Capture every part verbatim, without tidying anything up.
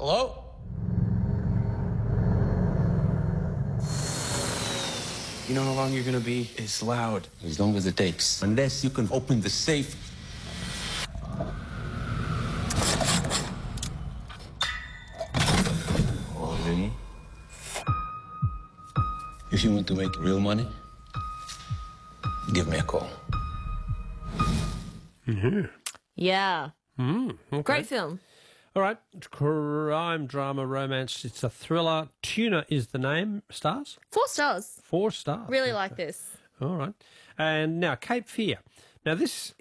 Hello? You know how long you're gonna be? It's loud. As long as it takes. Unless you can open the safe. Oh, really? If you want to make real money, give me a call. Mm-hmm. Yeah. Mm, okay. Great film. All right. Crime, drama, romance. It's a thriller. Tuna is the name. Stars? Four stars. Four stars. Really like this. All right. And now Cape Fear. Now this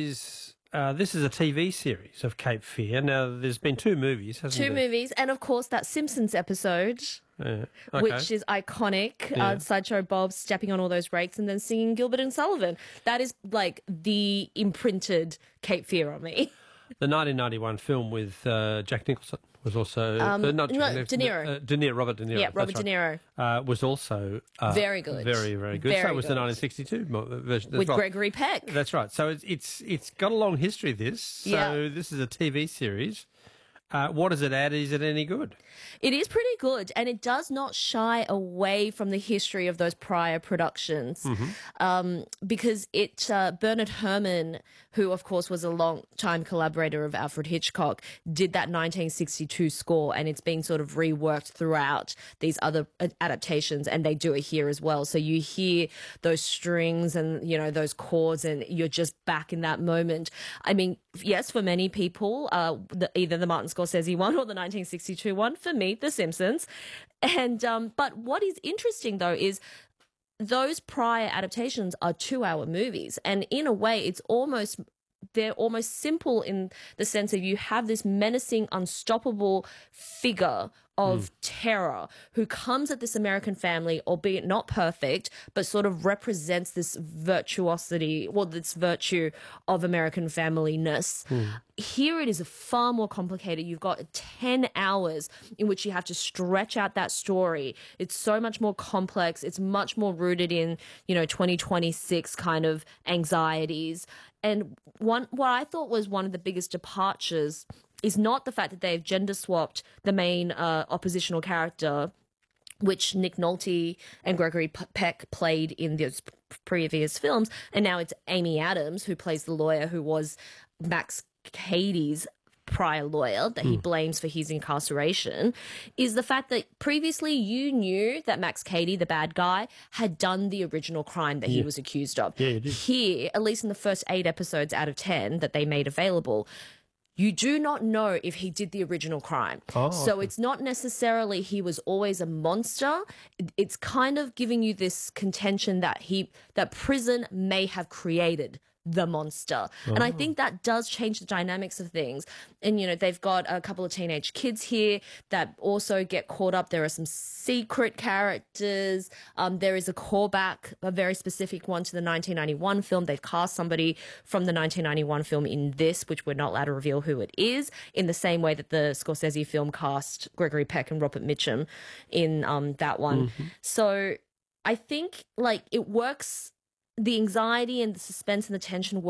is uh, this is a T V series of Cape Fear. Now there's been two movies, hasn't Two there? movies, and of course that Simpsons episode, Yeah. Okay. which is iconic. Yeah. Uh, Sideshow Bob stepping on all those rakes and then singing Gilbert and Sullivan. That is like the imprinted Cape Fear on me. The nineteen ninety-one film with uh, Jack Nicholson was also Um, uh, not Jack no, Nicholson, De Niro. Uh, De Niro, Robert De Niro. Yeah, that's Robert De right. Niro. Uh, was also uh, Very good. very very good. so Very that was good. the nineteen sixty-two mo- version that's With right. Gregory Peck. That's right. So it's it's it's got a long history. This. So Yeah. this is a T V series. Uh, what does it add? Is it any good? It is pretty good, and it does not shy away from the history of those prior productions, Mm-hmm. um, because it uh, Bernard Herrmann, who of course was a long-time collaborator of Alfred Hitchcock, did that nineteen sixty-two score, and it's been sort of reworked throughout these other uh, adaptations, and they do it here as well. So you hear those strings and you know those chords, and you're just back in that moment. I mean, yes, for many people, uh, the, either the Martin Scorsese one or the nineteen sixty-two one. For me, The Simpsons. And um, but what is interesting though is those prior adaptations are two-hour movies, and in a way, it's almost they're almost simple in the sense of you have this menacing, unstoppable figure of terror who comes at this American family, albeit not perfect, but sort of represents this virtuosity, well, this virtue of American family-ness. Here it is far more complicated. You've got ten hours in which you have to stretch out that story. It's so much more complex. It's much more rooted in, you know, twenty twenty-six kind of anxieties. And one, what I thought was one of the biggest departures is not the fact that they've gender swapped the main uh, oppositional character, which Nick Nolte and Gregory P- Peck played in those p- previous films, and now it's Amy Adams who plays the lawyer who was Max Cady's prior lawyer that he blames for his incarceration, is the fact that previously you knew that Max Cady, the bad guy, had done the original crime that he was accused of. Yeah, you did. Here, at least in the first eight episodes out of ten that they made available, you do not know if he did the original crime. Oh, so it's not necessarily he was always a monster. It- It's kind of giving you this contention that he that prison may have created the monster. And I think that does change the dynamics of things. And, you know, they've got a couple of teenage kids here that also get caught up. There are some secret characters. Um, there is a callback, a very specific one to the nineteen ninety-one film. They've cast somebody from the nineteen ninety-one film in this, which we're not allowed to reveal who it is, in the same way that the Scorsese film cast Gregory Peck and Robert Mitchum in um, that one. So I think, like, it works. The anxiety and the suspense and the tension